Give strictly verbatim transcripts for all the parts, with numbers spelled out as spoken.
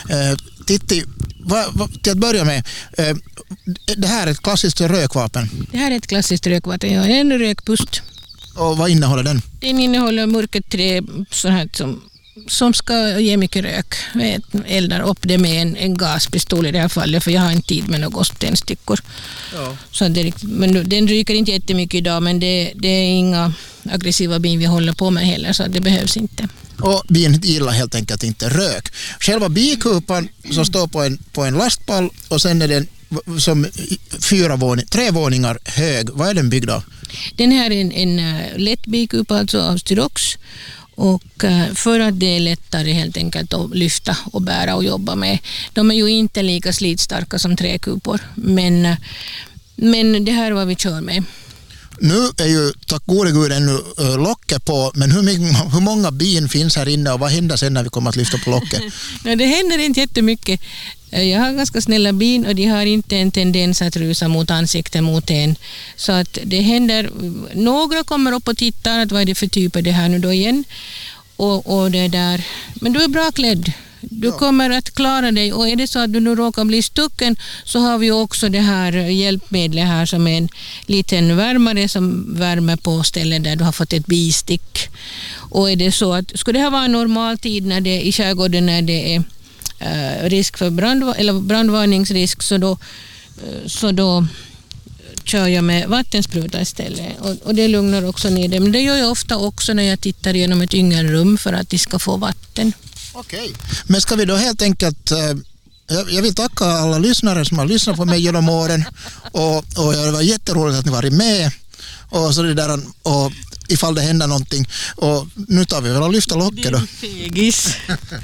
Eh, Titti, va, va, till att börja med, eh, det här är ett klassiskt rökvapen. Det här är ett klassiskt rökvapen, ja, en rökpust. Och vad innehåller den? Den innehåller mörkerträ så här som, som ska ge mycket rök. Jag eldar upp det med en, en gaspistol i det här fallet, för jag har inte tid med några tändstickor. Ja. Så det, men den ryker inte jättemycket idag, men det, det är inga aggressiva bin vi håller på med heller, så det behövs inte. Och bin gillar helt enkelt inte rök. Själva bikupan som står på en, på en lastpall och sen är den som fyra våning, tre våningar hög. Vad är den byggd av? Den här är en, en lätt bikupa, alltså av styrox. Och för att det är lättare helt enkelt att lyfta och bära och jobba med. De är ju inte lika slitstarka som träkupor, men, men det här är vad vi kör med. Nu är ju tack gode gud ännu locket på, men hur, mycket, hur många bin finns här inne och vad händer sen när vi kommer att lyfta på locket? Nej, det händer inte jättemycket. Jag har ganska snälla bin och de har inte en tendens att rusa mot ansikten mot en. Så att det händer, några kommer upp och tittar att vad är det för typ är det här nu då igen. Och, och det där. Men du är bra klädd. Du kommer att klara dig, och är det så att du nu råkar bli stucken så har vi också det här hjälpmedlet här som är en liten värmare som värmer på ställen där du har fått ett bistick. Och är det så att, skulle det här vara en normal tid när det, i skärgården när det är äh, risk för brand, eller brandvarningsrisk, så då, äh, så då kör jag med vattenspruta istället, och, och det lugnar också ner det. Men det gör jag ofta också när jag tittar genom ett yngelrum för att de ska få vatten. Okej, men ska vi då helt enkelt, jag vill tacka alla lyssnare som har lyssnat på mig genom åren, och, och det var jätteroligt att ni varit med, och så det där, och ifall det händer någonting, och nu tar vi väl och lyfter locket då. Fegis.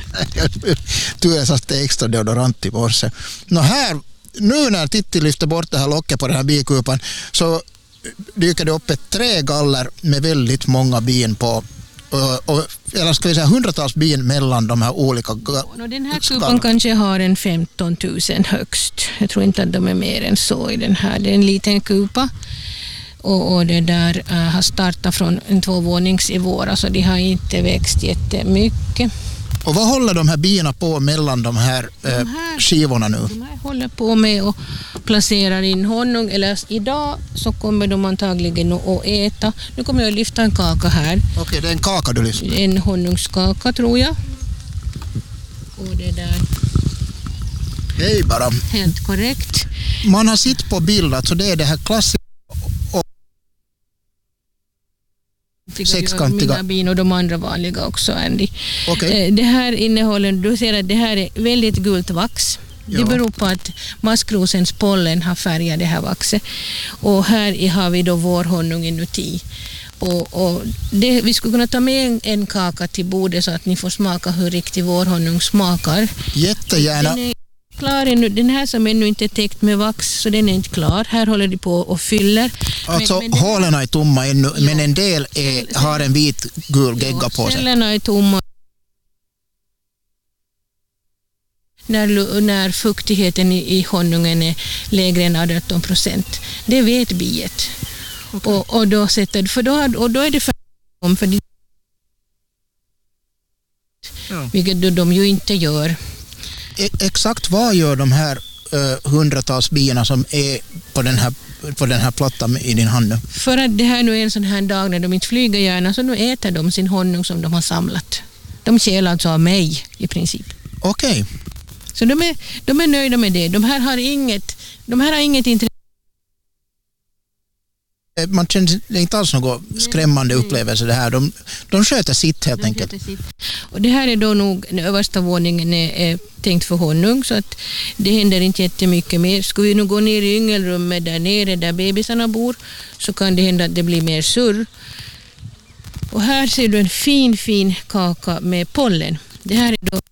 Du är satt extra deodorant i morse. Nå här, nu när Titti lyfter bort det här locket på den här bikupan, så dyker det upp ett trägaller med väldigt många bin på. Och, och, eller ska vi säga hundratals bin mellan de här olika och den här kupan kanske har en femton tusen högst. Jag tror inte att de är mer än så i den här. Det är en liten kupa. Och, och det där äh, har startat från en tvåvånings i våras, så de har inte växt jättemycket. Och vad håller de här bina på mellan de här, eh, de här skivorna nu? De här håller på med att placera in honung, eller idag så kommer de antagligen att äta. Nu kommer jag att lyfta en kaka här. Okej, okay, det är en kaka du lyfter. En honungskaka tror jag. Och det där. Hej bara. Helt korrekt. Man har sitt på bildat, så det är det här klassiska sexkantiga. Mina bin och de andra vanliga också, Andy. Okay. Det här innehåller, du ser att det här är väldigt gult vax. Ja. Det beror på att maskrosens pollen har färgat det här vaxet. Och här har vi då vårhonung inuti. Och, och det, vi skulle kunna ta med en, en kaka till bordet så att ni får smaka hur riktig vårhonung smakar. Jättegärna. Den är klar ännu. Den här som ännu inte är täckt med vax, så den är inte klar. Här håller de på och fyller. Alltså men, men hålen är tomma ännu, ja. Men en del är, har en vit gul gegga ja, på sig. Cellerna är tomma. När, när fuktigheten i, i honungen är lägre än arton procent. Det vet biet. Okay. Och, och, då sätter, för då, och då är det för, för det, ja. Vilket de ju inte gör. Exakt vad gör de här uh, hundratals bina som är på den här, på den här plattan i din hand? För att det här nu är en sån här dag när de inte flyger gärna, så nu äter de sin honung som de har samlat. De kälar alltså av mig i princip. Okej. Okay. Så de är, de är nöjda med det. De här har inget, de här har inget intresse. Man känner inte alls något skrämmande upplevelse det här. De, de sköter sitt helt de enkelt. Sitt. Och det här är då nog, den översta våningen är, är tänkt för honung, så att det händer inte jättemycket mer. Ska vi nu gå ner i yngelrummet där nere där bebisarna bor, så kan det hända att det blir mer surr. Och här ser du en fin fin kaka med pollen. Det här är då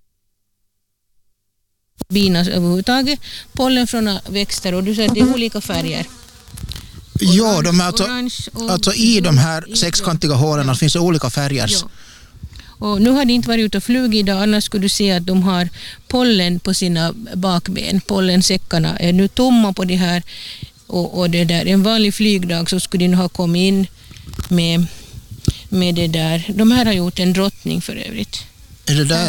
binas överhuvudtaget. Pollen från växter, och du ser att det är olika färger. Orange, ja, de är alltså, alltså i de här sexkantiga hålen finns det olika färger. Ja. Och nu har de inte varit ute och flugit idag, annars skulle du se att de har pollen på sina bakben. Pollensäckarna är nu tomma på det här. Och, och det där, en vanlig flygdag så skulle de ha kommit in med, med det där. De här har gjort en drottning för övrigt. Är det där?